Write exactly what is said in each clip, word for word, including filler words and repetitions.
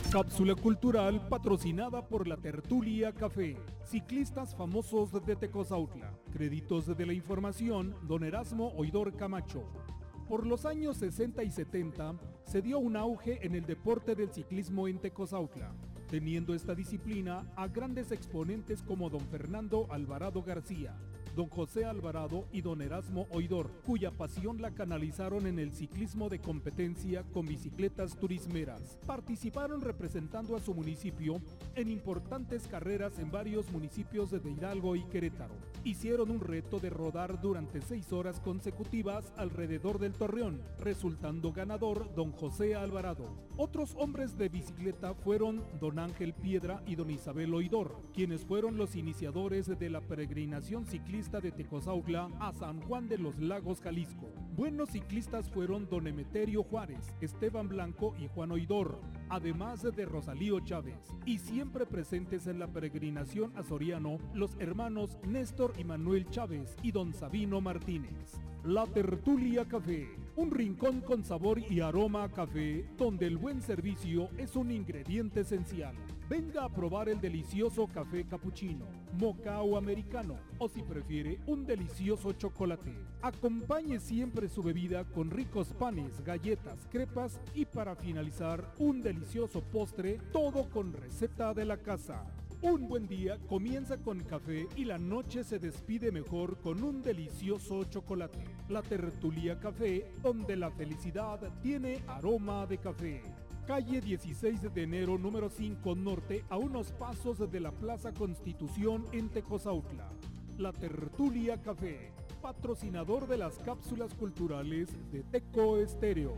Cápsula cultural patrocinada por la Tertulia Café. Ciclistas famosos de Tecozautla. Créditos de la información, don Erasmo Oidor Camacho. Por los años sesenta y setenta se dio un auge en el deporte del ciclismo en Tecozautla, teniendo esta disciplina a grandes exponentes como don Fernando Alvarado García, don José Alvarado y don Erasmo Oidor, cuya pasión la canalizaron en el ciclismo de competencia con bicicletas turismeras. Participaron representando a su municipio en importantes carreras en varios municipios de Hidalgo y Querétaro. Hicieron un reto de rodar durante seis horas consecutivas alrededor del Torreón, resultando ganador don José Alvarado. Otros hombres de bicicleta fueron don Ángel Piedra y don Isabel Oidor, quienes fueron los iniciadores de la peregrinación ciclista de Tecozautla a San Juan de los Lagos, Jalisco. Buenos ciclistas fueron don Emeterio Juárez, Esteban Blanco y Juan Oidor, además de Rosalío Chávez, y siempre presentes en la peregrinación a Soriano, los hermanos Néstor y Manuel Chávez y don Sabino Martínez. La Tertulia Café, un rincón con sabor y aroma a café, donde el buen servicio es un ingrediente esencial. Venga a probar el delicioso café capuchino, moca o americano, o si prefiere, un delicioso chocolate. Acompañe siempre su bebida con ricos panes, galletas, crepas y para finalizar, un delicioso postre, todo con receta de la casa. Un buen día comienza con café y la noche se despide mejor con un delicioso chocolate. La Tertulia Café, donde la felicidad tiene aroma de café. Calle dieciséis de enero, número cinco Norte, a unos pasos de la Plaza Constitución en Tecozautla. La Tertulia Café, patrocinador de las cápsulas culturales de Teco Estéreo.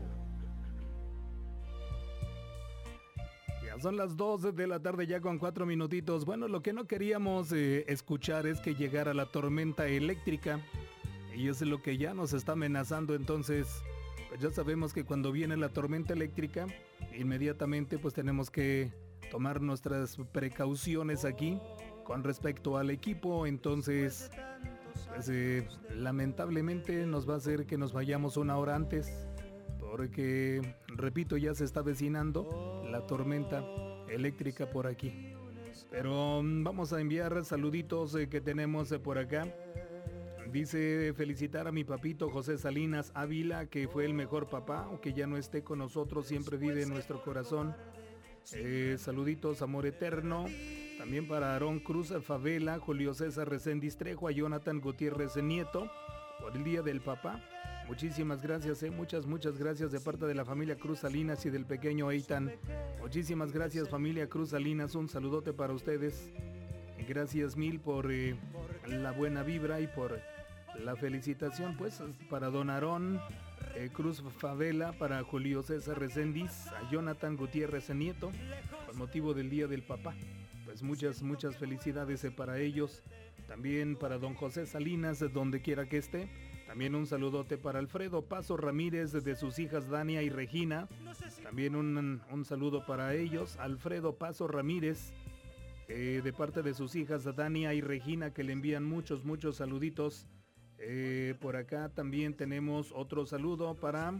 Ya son las dos de la tarde ya con cuatro minutitos. Bueno, lo que no queríamos eh, escuchar es que llegara la tormenta eléctrica. Y es lo que ya nos está amenazando, entonces pues ya sabemos que cuando viene la tormenta eléctrica, inmediatamente pues tenemos que tomar nuestras precauciones aquí con respecto al equipo. Entonces pues eh, lamentablemente nos va a hacer que nos vayamos una hora antes, porque repito, ya se está avecinando la tormenta eléctrica por aquí. Pero vamos a enviar saluditos eh, que tenemos eh, por acá. Dice felicitar a mi papito José Salinas Ávila, que fue el mejor papá, aunque ya no esté con nosotros, siempre vive en nuestro corazón. Eh, saluditos, amor eterno. También para Aarón Cruz Favela, Julio César Reséndiz Trejo, a Jonathan Gutiérrez Nieto, por el Día del Papá. Muchísimas gracias, eh, muchas, muchas gracias de parte de la familia Cruz Salinas y del pequeño Eitan. Muchísimas gracias, familia Cruz Salinas, un saludote para ustedes. Gracias mil por eh, la buena vibra y por la felicitación, pues, para don Aarón eh, Cruz Favela, para Julio César Reséndiz, a Jonathan Gutiérrez Nieto, con motivo del Día del Papá. Pues muchas, muchas felicidades eh, para ellos. También para don José Salinas, donde quiera que esté. También un saludote para Alfredo Paso Ramírez, de sus hijas Dania y Regina. También un, un saludo para ellos, Alfredo Paso Ramírez, eh, de parte de sus hijas Dania y Regina, que le envían muchos, muchos saluditos. Eh, por acá también tenemos otro saludo para,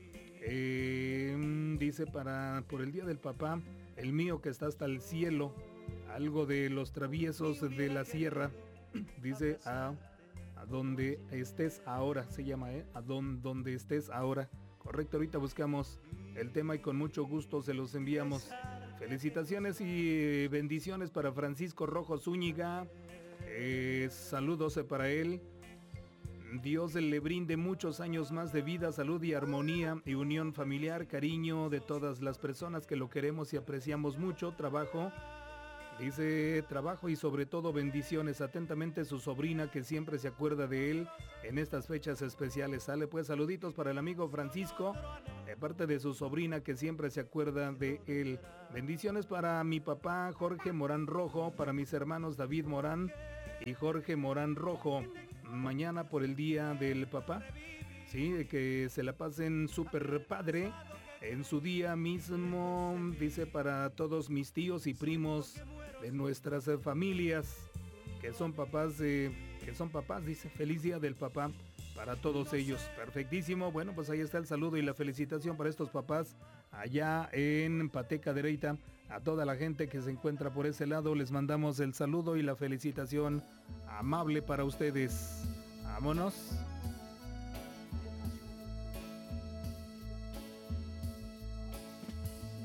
eh, dice para, por el Día del Papá, el mío que está hasta el cielo, algo de los traviesos de la sierra, dice a, a donde estés ahora, se llama, eh, a don, donde estés ahora, correcto, ahorita buscamos el tema y con mucho gusto se los enviamos. Felicitaciones y bendiciones para Francisco Rojo Zúñiga, eh, saludos para él. Dios le brinde muchos años más de vida, salud y armonía y unión familiar, cariño de todas las personas que lo queremos y apreciamos mucho, trabajo, dice trabajo y sobre todo bendiciones, atentamente su sobrina que siempre se acuerda de él en estas fechas especiales. Sale pues, saluditos para el amigo Francisco, de parte de su sobrina que siempre se acuerda de él. Bendiciones para mi papá Jorge Morán Rojo, para mis hermanos David Morán y Jorge Morán Rojo. Mañana por el Día del Papá, sí, que se la pasen súper padre en su día mismo, dice para todos mis tíos y primos de nuestras familias que son papás, de, que son papás, dice, feliz Día del Papá para todos ellos. Perfectísimo, bueno, pues ahí está el saludo y la felicitación para estos papás allá en Pateca Dereita, A toda la gente que se encuentra por ese lado les mandamos el saludo y la felicitación amable para ustedes. ¡Vámonos!